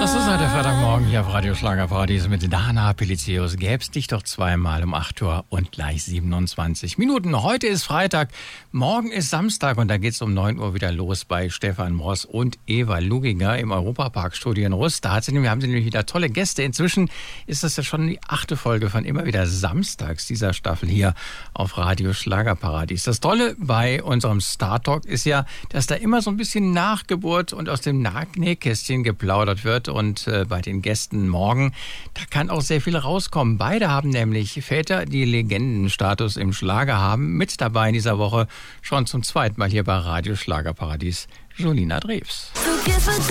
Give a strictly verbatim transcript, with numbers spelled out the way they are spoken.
Das ist heute Freitagmorgen hier auf Radio Schlagerparadies mit Dana Pelizius. Gäb's dich doch zweimal um acht Uhr und gleich siebenundzwanzig Minuten. Heute ist Freitag, morgen ist Samstag und da geht's um neun Uhr wieder los bei Stefan Moss und Eva Luginger im Europapark-Studio in Rust. Da hat sie, nämlich, haben sie nämlich wieder tolle Gäste. Inzwischen ist das ja schon die achte Folge von immer wieder samstags dieser Staffel hier auf Radio Schlagerparadies. Das Tolle bei unserem Star Talk ist ja, dass da immer so ein bisschen Nachgeburt und aus dem Nähkästchen geplaudert wird. Und äh, bei den Gästen morgen, da kann auch sehr viel rauskommen. Beide haben nämlich Väter, die Legendenstatus im Schlager haben. Mit dabei in dieser Woche schon zum zweiten Mal hier bei Radio Schlagerparadies Julina Drews. Du gehst